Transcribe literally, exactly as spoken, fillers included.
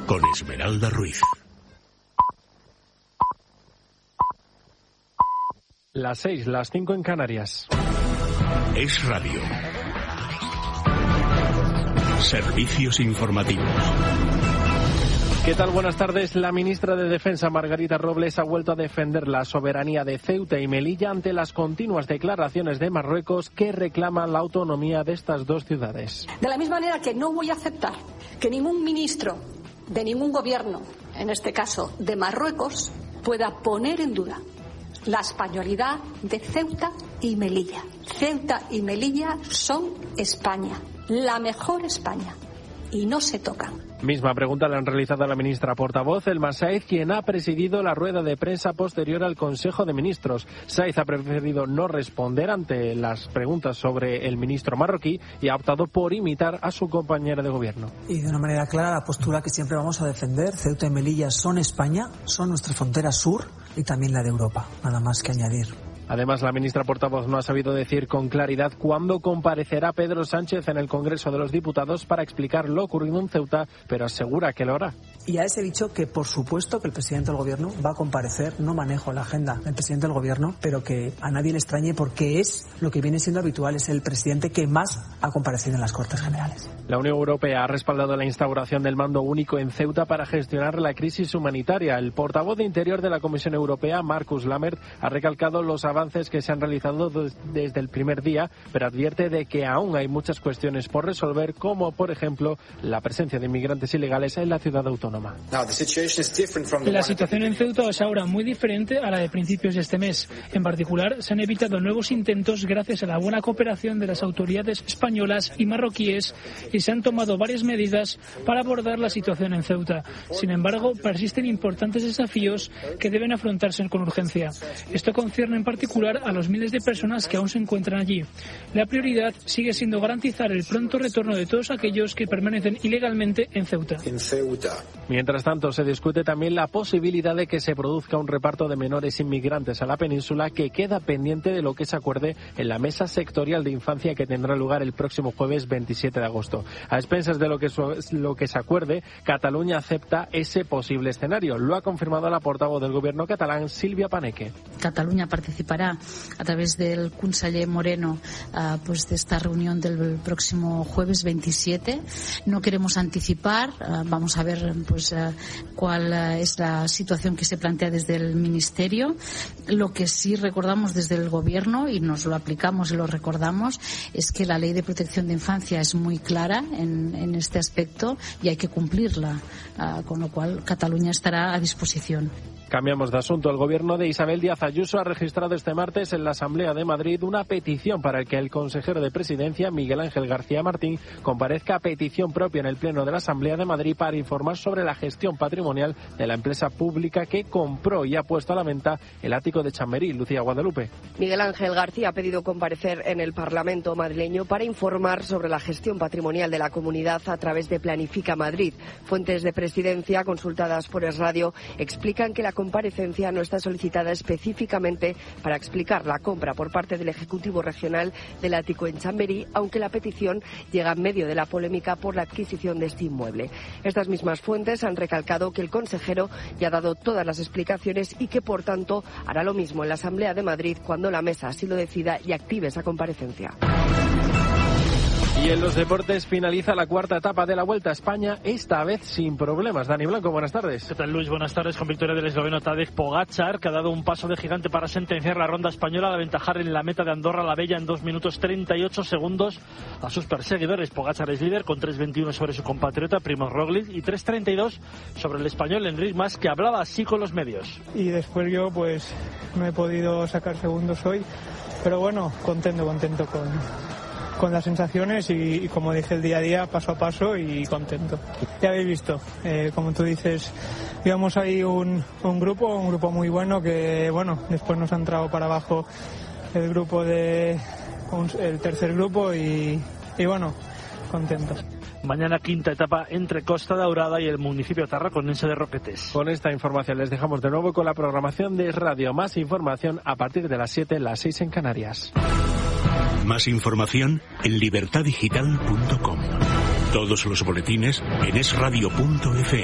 con Esmeralda Ruiz. Las seis, las cinco en Canarias. Es Radio. Servicios informativos. ¿Qué tal? Buenas tardes. La ministra de Defensa, Margarita Robles, ha vuelto a defender la soberanía de Ceuta y Melilla ante las continuas declaraciones de Marruecos que reclaman la autonomía de estas dos ciudades. De la misma manera que no voy a aceptar que ningún ministro de ningún gobierno, en este caso de Marruecos, pueda poner en duda la españolidad de Ceuta y Melilla. Ceuta y Melilla son España, la mejor España, y no se tocan. Misma pregunta le han realizado a la ministra portavoz, Elma Saez, quien ha presidido la rueda de prensa posterior al Consejo de Ministros. Saez ha preferido no responder ante las preguntas sobre el ministro marroquí y ha optado por imitar a su compañera de gobierno. Y de una manera clara la postura que siempre vamos a defender. Ceuta y Melilla son España, son nuestra frontera sur y también la de Europa. Nada más que añadir. Además, la ministra portavoz no ha sabido decir con claridad cuándo comparecerá Pedro Sánchez en el Congreso de los Diputados para explicar lo ocurrido en Ceuta, pero asegura que lo hará. Y ya les he dicho que, por supuesto, que el presidente del Gobierno va a comparecer. No manejo la agenda del presidente del Gobierno, pero que a nadie le extrañe porque es lo que viene siendo habitual. Es el presidente que más ha comparecido en las Cortes Generales. La Unión Europea ha respaldado la instauración del mando único en Ceuta para gestionar la crisis humanitaria. El portavoz de Interior de la Comisión Europea, Markus Lammert, ha recalcado los avances que se han realizado desde el primer día, pero advierte de que aún hay muchas cuestiones por resolver, como, por ejemplo, la presencia de inmigrantes ilegales en la ciudad autónoma. La situación en Ceuta es ahora muy diferente a la de principios de este mes. En particular, se han evitado nuevos intentos gracias a la buena cooperación de las autoridades españolas y marroquíes y se han tomado varias medidas para abordar la situación en Ceuta. Sin embargo, persisten importantes desafíos que deben afrontarse con urgencia. Esto concierne en particular a los miles de personas que aún se encuentran allí. La prioridad sigue siendo garantizar el pronto retorno de todos aquellos que permanecen ilegalmente en Ceuta. En Ceuta. Mientras tanto, se discute también la posibilidad de que se produzca un reparto de menores inmigrantes a la península que queda pendiente de lo que se acuerde en la mesa sectorial de infancia que tendrá lugar el próximo jueves veintisiete de agosto. A expensas de lo que, lo que se acuerde, Cataluña acepta ese posible escenario. Lo ha confirmado la portavoz del gobierno catalán, Sílvia Paneque. Cataluña participará a través del conseller Moreno uh, pues de esta reunión del próximo jueves veintisiete. No queremos anticipar, uh, vamos a ver pues uh, cuál uh, es la situación que se plantea desde el Ministerio. Lo que sí recordamos desde el Gobierno, y nos lo aplicamos y lo recordamos, es que la Ley de Protección de Infancia es muy clara en, en este aspecto y hay que cumplirla, uh, con lo cual Cataluña estará a disposición. Cambiamos de asunto. El gobierno de Isabel Díaz Ayuso ha registrado este martes en la Asamblea de Madrid una petición para que el consejero de Presidencia, Miguel Ángel García Martín, comparezca a petición propia en el Pleno de la Asamblea de Madrid para informar sobre la gestión patrimonial de la empresa pública que compró y ha puesto a la venta el ático de Chamberí. Lucía Guadalupe. Miguel Ángel García ha pedido comparecer en el Parlamento madrileño para informar sobre la gestión patrimonial de la comunidad a través de Planifica Madrid. Fuentes de Presidencia consultadas por Es Radio explican que la comparecencia no está solicitada específicamente para explicar la compra por parte del Ejecutivo Regional del ático en Chamberí, aunque la petición llega en medio de la polémica por la adquisición de este inmueble. Estas mismas fuentes han recalcado que el consejero ya ha dado todas las explicaciones y que, por tanto, hará lo mismo en la Asamblea de Madrid cuando la mesa así lo decida y active esa comparecencia. Y en los deportes finaliza la cuarta etapa de la Vuelta a España, esta vez sin problemas. Dani Blanco, buenas tardes. ¿Qué tal, Luis? Buenas tardes. Con victoria del esloveno Tadej Pogačar, que ha dado un paso de gigante para sentenciar la ronda española al aventajar en la meta de Andorra la Bella en dos minutos treinta y ocho segundos a sus perseguidores. Pogačar es líder con tres veintiuno sobre su compatriota Primož Roglič y tres treinta y dos sobre el español Enric Mas, que hablaba así con los medios. Y después yo pues no he podido sacar segundos hoy, pero bueno, contento, contento con... con las sensaciones y, y como dije el día a día, paso a paso y contento. Ya habéis visto, eh, como tú dices, íbamos ahí un, un grupo, un grupo muy bueno que, bueno, después nos ha entrado para abajo el grupo de, un, el tercer grupo y, y bueno, contentos. Mañana quinta etapa entre Costa Daurada y el municipio tarraconense de Roquetes. Con esta información les dejamos de nuevo con la programación de Radio. Más información a partir de las siete, las seis en Canarias. Más información en libertad digital punto com. Todos los boletines en es radio punto efe eme.